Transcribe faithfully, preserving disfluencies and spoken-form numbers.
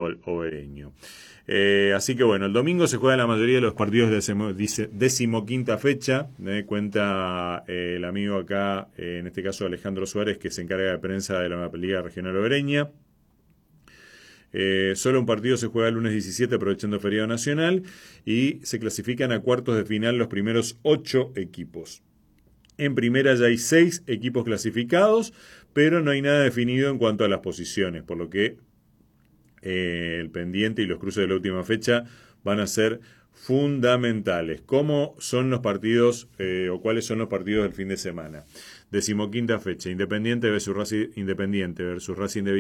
fútbol obereño. Eh, así que bueno, el domingo se juegan la mayoría de los partidos de decimo, decimoquinta fecha. Eh, cuenta eh, el amigo acá, eh, en este caso Alejandro Suárez, que se encarga de prensa de la Liga Regional Obereña. Eh, solo un partido se juega el lunes diecisiete, aprovechando feriado nacional, y se clasifican a cuartos de final los primeros ocho equipos. En primera ya hay seis equipos clasificados, pero no hay nada definido en cuanto a las posiciones, por lo que eh, el pendiente y los cruces de la última fecha van a ser fundamentales. ¿Cómo son los partidos eh, o cuáles son los partidos del fin de semana? Decimoquinta fecha, Independiente versus Racing, Independiente versus Racing de